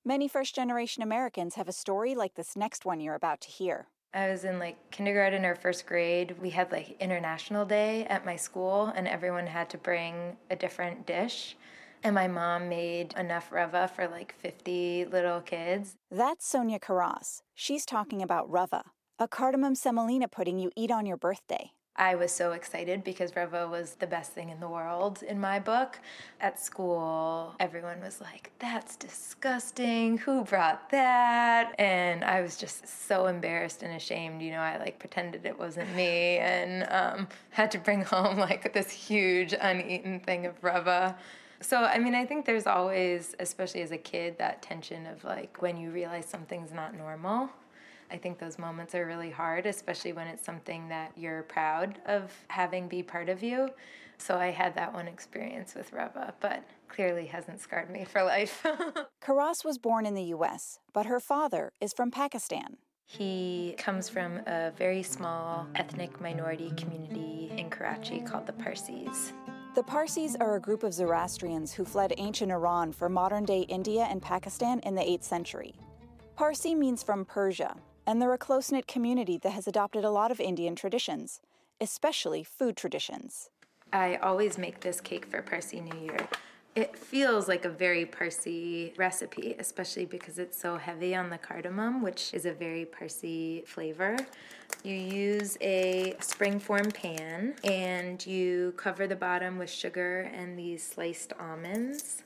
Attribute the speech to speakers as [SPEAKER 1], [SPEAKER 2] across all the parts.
[SPEAKER 1] Many first-generation Americans have a story like this next one you're about to hear.
[SPEAKER 2] I was in kindergarten or first grade. We had International Day at my school, and everyone had to bring a different dish. And my mom made enough rava for 50 little kids.
[SPEAKER 1] That's Sonia Karras. She's talking about rava, a cardamom semolina pudding you eat on your birthday.
[SPEAKER 2] I was so excited because rava was the best thing in the world in my book. At school, everyone was like, "That's disgusting. Who brought that?" And I was just so embarrassed and ashamed. I pretended it wasn't me and had to bring home this huge uneaten thing of rava. So, I think there's always, especially as a kid, that tension of when you realize something's not normal. I think those moments are really hard, especially when it's something that you're proud of having be part of you. So I had that one experience with rava, but clearly hasn't scarred me for life.
[SPEAKER 1] Karras was born in the U.S., but her father is from Pakistan.
[SPEAKER 2] He comes from a very small ethnic minority community in Karachi called the Parsis.
[SPEAKER 1] The Parsis are a group of Zoroastrians who fled ancient Iran for modern-day India and Pakistan in the 8th century. Parsi means from Persia, and they're a close-knit community that has adopted a lot of Indian traditions, especially food traditions.
[SPEAKER 2] I always make this cake for Parsi New Year. It feels like a very Parsi recipe, especially because it's so heavy on the cardamom, which is a very Parsi flavor. You use a springform pan, and you cover the bottom with sugar and these sliced almonds.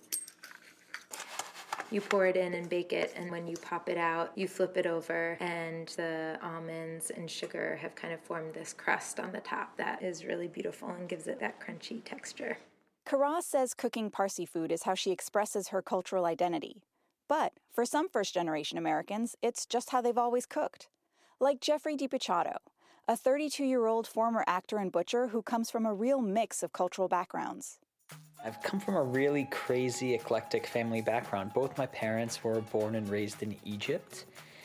[SPEAKER 2] You pour it in and bake it, and when you pop it out, you flip it over, and the almonds and sugar have kind of formed this crust on the top that is really beautiful and gives it that crunchy texture.
[SPEAKER 1] Karras says cooking Parsi food is how she expresses her cultural identity. But for some first-generation Americans, it's just how they've always cooked. Like Jeffrey DiPicciotto, a 32-year-old former actor and butcher who comes from a real mix of cultural backgrounds.
[SPEAKER 3] I've come from a really crazy, eclectic family background. Both my parents were born and raised in Egypt,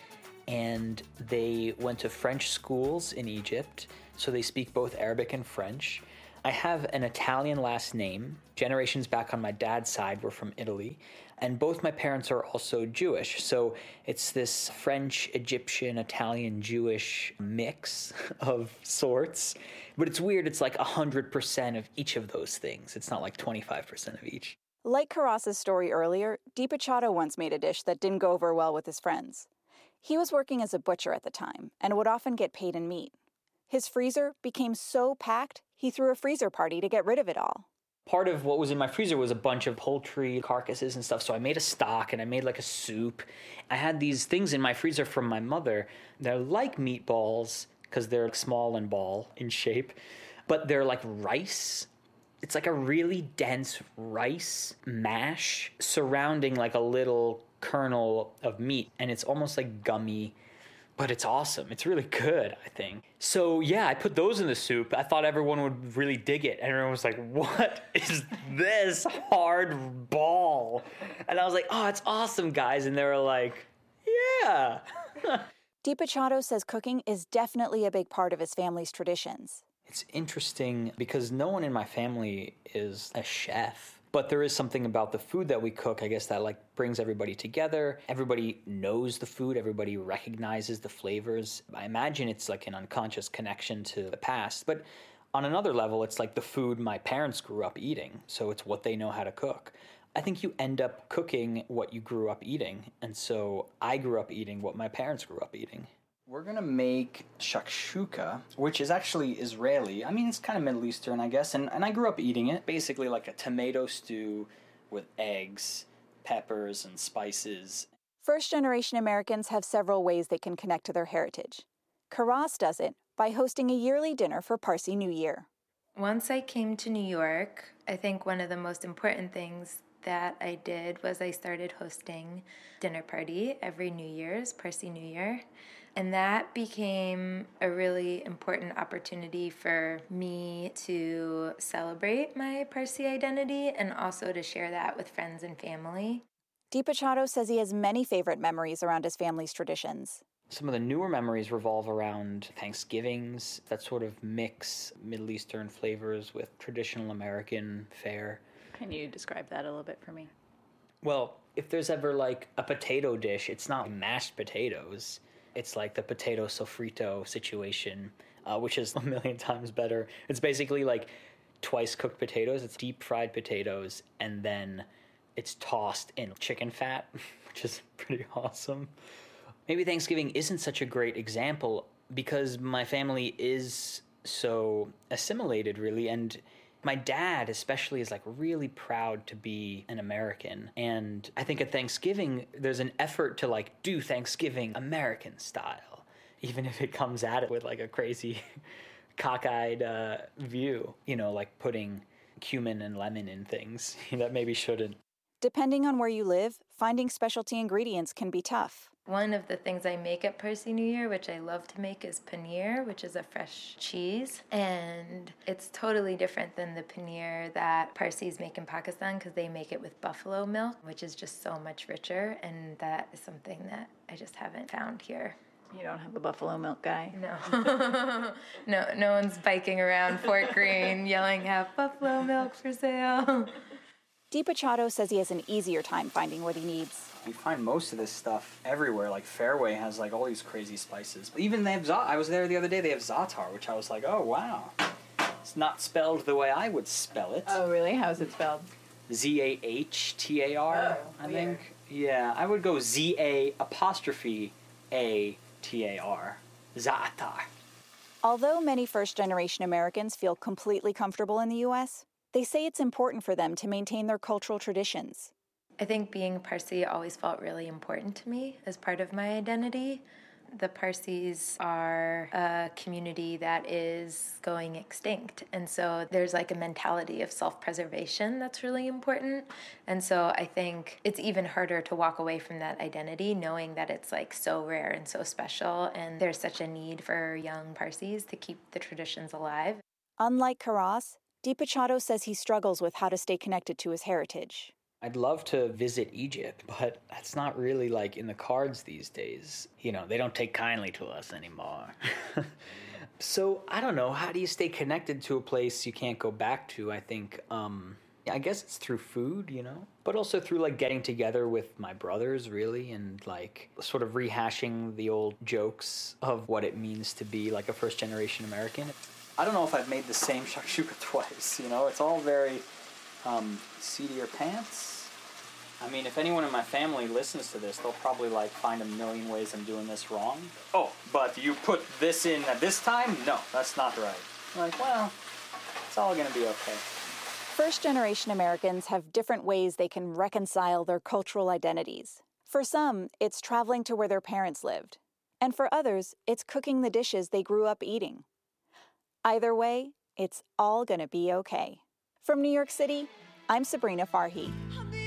[SPEAKER 3] and they went to French schools in Egypt, so they speak both Arabic and French. I have an Italian last name. Generations back on my dad's side were from Italy, and both my parents are also Jewish, so it's this French, Egyptian, Italian, Jewish mix of sorts. But it's weird, it's 100% of each of those things. It's not 25% of each.
[SPEAKER 1] Like Karras' story earlier, DiPicciotto once made a dish that didn't go over well with his friends. He was working as a butcher at the time and would often get paid in meat. His freezer became so packed, he threw a freezer party to get rid of it all.
[SPEAKER 3] Part of what was in my freezer was a bunch of poultry carcasses and stuff, so I made a stock and I made a soup. I had these things in my freezer from my mother. They're like meatballs because they're small and ball in shape, but they're like rice. It's like a really dense rice mash surrounding a little kernel of meat, and it's almost gummy. But it's awesome. It's really good, I think. So, yeah, I put those in the soup. I thought everyone would really dig it. And everyone was like, what is this hard ball? And I was like, oh, it's awesome, guys. And they were like, yeah.
[SPEAKER 1] DiPicciotto says cooking is definitely a big part of his family's traditions.
[SPEAKER 3] It's interesting because no one in my family is a chef. But there is something about the food that we cook, I guess, that brings everybody together. Everybody knows the food. Everybody recognizes the flavors. I imagine it's an unconscious connection to the past. But on another level, it's the food my parents grew up eating. So it's what they know how to cook. I think you end up cooking what you grew up eating. And so I grew up eating what my parents grew up eating.
[SPEAKER 4] We're going to make shakshuka, which is actually Israeli. I mean, it's kind of Middle Eastern, I guess, and I grew up eating it.
[SPEAKER 3] Basically like a tomato stew with eggs, peppers, and spices.
[SPEAKER 1] First-generation Americans have several ways they can connect to their heritage. Karras does it by hosting a yearly dinner for Parsi New Year.
[SPEAKER 2] Once I came to New York, I think one of the most important things that I did was I started hosting dinner party every New Year's, Parsi New Year. And that became a really important opportunity for me to celebrate my Parsi identity and also to share that with friends and family.
[SPEAKER 1] DiPicciotto says he has many favorite memories around his family's traditions.
[SPEAKER 3] Some of the newer memories revolve around Thanksgivings that sort of mix Middle Eastern flavors with traditional American fare.
[SPEAKER 5] Can you describe that a little bit for me?
[SPEAKER 3] Well, If there's ever like a potato dish, it's not mashed potatoes. It's like the potato sofrito situation, which is a million times better. It's basically like twice cooked potatoes. It's deep fried potatoes, and then it's tossed in chicken fat, which is pretty awesome. Maybe Thanksgiving isn't such a great example because my family is so assimilated, really, and my dad especially is like really proud to be an American. And I think at Thanksgiving, there's an effort to like do Thanksgiving American style, even if it comes at it with like a crazy cockeyed view, you know, like putting cumin and lemon in things that maybe shouldn't.
[SPEAKER 1] Depending on where you live, finding specialty ingredients can be tough.
[SPEAKER 2] One of the things I make at Parsi New Year, which I love to make, is paneer, which is a fresh cheese. And it's totally different than the paneer that Parsis make in Pakistan because they make it with buffalo milk, which is just so much richer. And that is something that I just haven't found here.
[SPEAKER 5] You don't have a buffalo milk guy?
[SPEAKER 2] No. No one's biking around Fort Greene yelling, "Have buffalo milk for sale."
[SPEAKER 1] DiPicciotto says he has an easier time finding what he needs.
[SPEAKER 4] You find most of this stuff everywhere. Like Fairway has like all these crazy spices. Even they have I was there the other day. They have za'atar, which I was like, oh wow, it's not spelled the way I would spell it.
[SPEAKER 5] Oh really? How's it spelled?
[SPEAKER 4] Zahtar. I think. Yeah, I would go ZA''ATAR. Za'atar.
[SPEAKER 1] Although many first-generation Americans feel completely comfortable in the U.S., they say it's important for them to maintain their cultural traditions.
[SPEAKER 2] I think being Parsi always felt really important to me as part of my identity. The Parsis are a community that is going extinct. And so there's like a mentality of self-preservation that's really important. And so I think it's even harder to walk away from that identity knowing that it's like so rare and so special. And there's such a need for young Parsis to keep the traditions alive.
[SPEAKER 1] Unlike Karas, DiPicciotto says he struggles with how to stay connected to his heritage.
[SPEAKER 3] I'd love to visit Egypt, but that's not really like in the cards these days. You know, they don't take kindly to us anymore. So I don't know, how do you stay connected to a place you can't go back to? I think, I guess it's through food, you know, but also through like getting together with my brothers really and like sort of rehashing the old jokes of what it means to be like a first generation American.
[SPEAKER 4] I don't know if I've made the same shakshuka twice, you know, it's all very seat of your pants. I mean, if anyone in my family listens to this, they'll probably like find a million ways I'm doing this wrong. Oh, but you put this in at this time? No, that's not right. I'm like, well, it's all gonna be okay.
[SPEAKER 1] First-generation Americans have different ways they can reconcile their cultural identities. For some, it's traveling to where their parents lived. And for others, it's cooking the dishes they grew up eating. Either way, it's all gonna be okay. From New York City, I'm Sabrina Farhi.